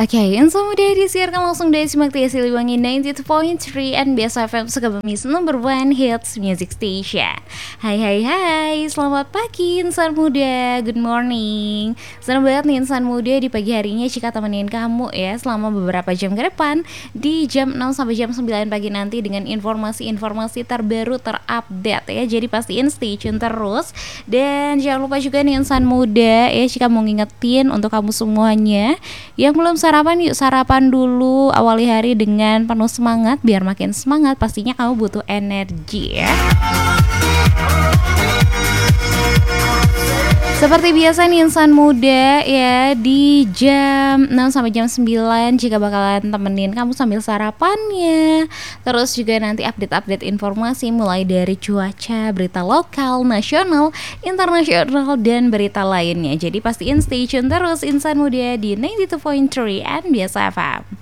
Oke, Insan Muda disiarkan langsung dari Simak TS Siliwangi 92.3 NBS FM Sukabumi number one hits music station. Hai, selamat pagi Insan Muda, good morning. Senang banget nih Insan Muda di pagi harinya Cika temenin kamu ya selama beberapa jam ke depan di jam 6 sampai jam 9 pagi nanti dengan informasi-informasi terbaru terupdate ya. Jadi pastiin stay tune terus. Dan jangan lupa juga nih Insan Muda ya, Cika mau ngingetin untuk kamu semuanya yang belum sarapan, yuk sarapan dulu, awali hari dengan penuh semangat. Biar makin semangat pastinya kamu butuh energi ya. Seperti biasa nih Insan Muda ya, di jam 6 sampai jam 9 Jika bakalan temenin kamu sambil sarapannya. Terus juga nanti update-update informasi mulai dari cuaca, berita lokal, nasional, internasional, dan berita lainnya. Jadi pastiin stay tune terus Insan Muda di 92.3 NBS FM.